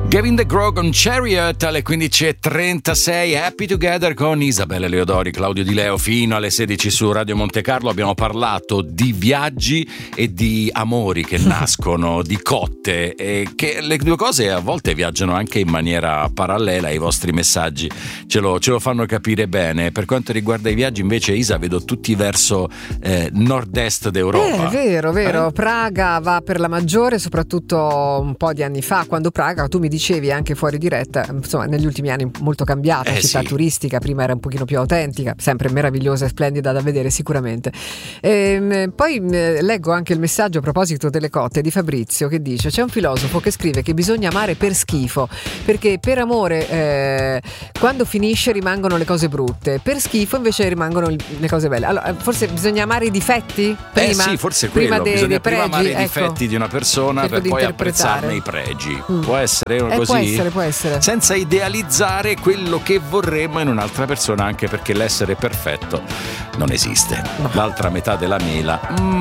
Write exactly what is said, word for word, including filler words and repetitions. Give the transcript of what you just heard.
Gavin DeGraw con Chariot alle quindici e trentasei. Happy Together con Isabella Leodori, Claudio Di Leo fino alle sedici su Radio Monte Carlo. Abbiamo parlato di viaggi e di amori che nascono, di cotte, e che le due cose a volte viaggiano anche in maniera parallela. I vostri messaggi ce lo, ce lo fanno capire bene. Per quanto riguarda i viaggi invece, Isa, vedo tutti verso eh, nord-est d'Europa. Eh, vero, vero. Eh? Praga va per la maggiore, soprattutto un po' di anni fa, quando Praga, tu mi dicevi anche fuori diretta, insomma negli ultimi anni molto cambiata, eh, città sì. turistica, prima era un pochino più autentica, sempre meravigliosa e splendida da vedere sicuramente. E, poi eh, leggo anche il messaggio a proposito delle cotte di Fabrizio, che dice: c'è un filosofo che scrive che bisogna amare per schifo, perché per amore eh, quando finisce rimangono le cose brutte, per schifo invece rimangono le cose belle. Allora forse bisogna amare i difetti prima? Eh sì, forse prima quello, dei, bisogna dei prima pregi, amare ecco, i difetti di una persona per poi apprezzarne i pregi. Mm. Può essere eh, così? Può essere, può essere. Senza idealizzare quello che vorremmo in un'altra persona, anche perché l'essere perfetto non esiste. No. L'altra metà della mela mm,